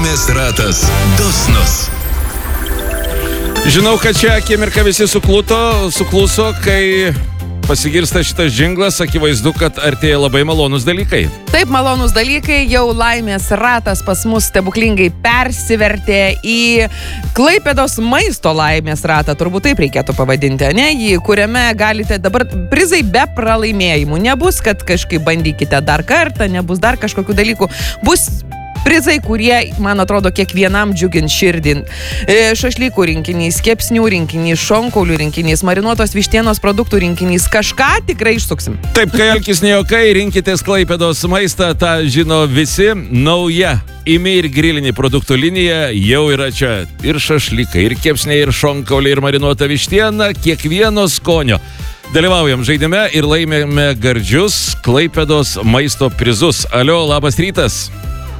Laimės ratas dosnus. Žinau, kad čia akimirką visi sukluso, kai pasigirsta šitas džinglas, akivaizdu, kad artėja labai malonus dalykai. Taip, malonus dalykai, jau laimės ratas pas mus stebuklingai persivertė į Klaipėdos maisto laimės ratą, turbūt taip reikėtų pavadinti, ne? Jį, kuriame galite dabar prizai be pralaimėjimų. Nebus, kad kažkaip bandykite dar kartą, nebus dar kažkokių dalykų. Bus prizai, kurie, man atrodo, kiekvienam džiugins širdin. Šašlykų rinkinys, kepsnių rinkinys, šonkaulių rinkinys, marinuotos vištienos produktų rinkinys. Kažką tikrai išsuksim. Taip, kai elkis ne jokai, rinkitės Klaipėdos maistą, tą žino visi. Nauja imi ir grilinį produktų linija jau yra čia. Ir šašlykai, ir kepsniai, ir šonkauliai, ir marinuota vištiena, kiekvieno skonio. Dalyvaujam žaidime ir laimėme gardžius Klaipėdos maisto prizus. Alio, labas rytas.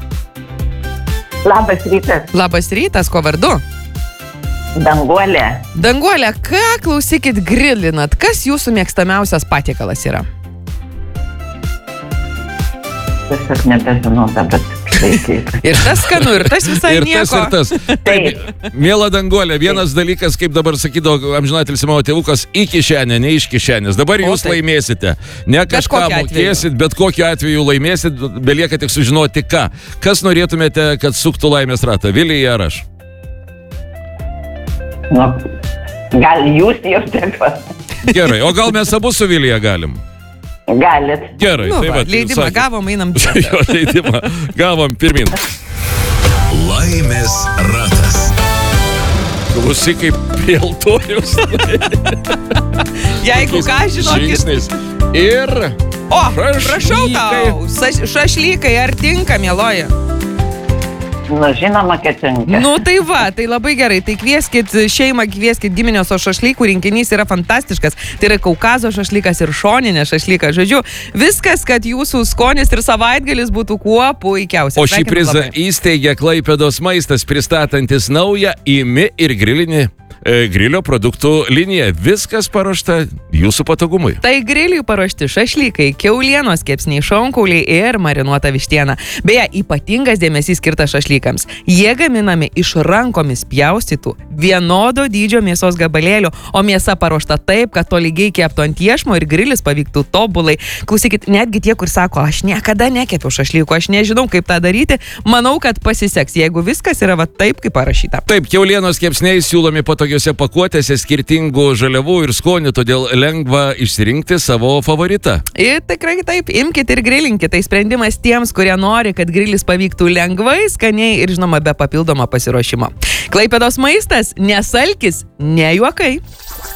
Labas rytas. Labas rytas, ko vardu? Danguolė. Danguolė, ką klausykit grilinat? Kas jūsų mėgstamiausias patiekalas yra? Tiesiog nebežinau, bet Ir tas skanu, ir tas visai nieko. Ir tas. Taip, miela Danguolė, vienas dalykas, kaip dabar sakydavo amžinatilsį mano tėvukas, į kišenę, ne iš kišenės. Dabar jūs laimėsite. Ne kažką mokėsit, bet kokiu atveju laimėsit, belieka tik sužinoti ką. Kas norėtumėte, kad suktų laimės ratą? Vilija ar aš? Nu, gal jūs jau taip pat. Gerai, o gal mes abu su Vilija galim? Galit. Gerai, nu, tai va. Leidimą gavom, einam. Jo, leidimą gavom pirmin. Laimės ratas. Klausyk, kaip pėltojus. Jeigu ką, žinokit. Žingsnis. Ir... O, prašau tau, šašlykai, ar tinka, mieloji? Nu, žinoma, kad tinka. Nu, tai va, tai labai gerai. Tai kvieskit šeimą, kvieskit giminės, o šašlykų rinkinys yra fantastiškas. Tai yra Kaukazo šašlykas ir šoninė šašlykas. Žodžiu, viskas, kad jūsų skonis ir savaitgalis būtų kuo puikiausias. O šį prizą įsteigia Klaipėdos maistas, pristatantis naują imi ir grilio produktų liniją. Viskas paruošta jūsų patogumui. Tai griliui paruošti šašlykai, kiaulienos kepsniai, šonkauliai ir marinuota vištiena. Beje, ypatingas dėmesys skirtas šašlykams. Jie gaminami iš rankomis pjaustytų, vienodo dydžio mėsos gabalėlių, o mėsa paruošta taip, kad tolygiai keptų ant iešmo ir grilis pavyktų tobulai. Klausykit, netgi tie, kur sako, aš niekada nekepiau šašlykų, aš nežinau, kaip tą daryti, manau, kad pasiseks, jeigu viskas yra va taip, kaip parašyta. Taip, kiaulienos kepsniai siūlomi patogiose pakuotėse skirtingų žaliavų ir skonių, todėl lengva išsirinkti savo favoritą. Ir tikrai taip, imkite ir grilinkite. Tai sprendimas tiems, kurie nori, kad grilis pavyktų lengvai, skaniai ir žinoma be papildomo pasiruošimo. Klaipėdos maistas, nesalkis, ne juokai.